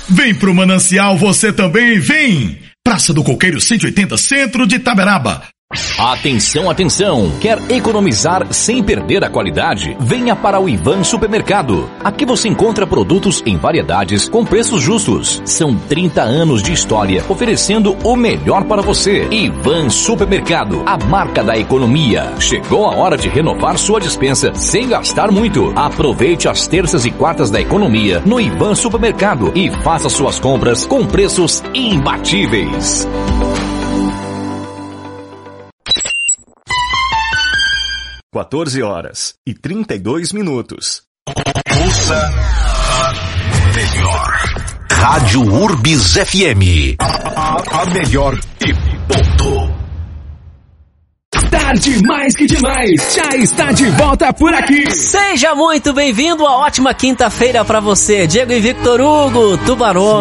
Vem pro Manancial você também, vem! Praça do Coqueiro 180, centro de Itaberaba. Atenção, atenção! Quer economizar sem perder a qualidade? Venha para o Ivan Supermercado. Aqui você encontra produtos em variedades com preços justos. São 30 anos de história oferecendo o melhor para você. Ivan Supermercado, a marca da economia. Chegou a hora de renovar sua despensa sem gastar muito. Aproveite as terças e quartas da economia no Ivan Supermercado e faça suas compras com preços imbatíveis. Quatorze horas e 32 minutos. Ouça a melhor. Rádio Urbis FM. A melhor e ponto. Tarde mais que demais, já está de volta por aqui. Seja muito bem-vindo, a ótima quinta-feira pra você, Diego e Victor Hugo, Tubarão.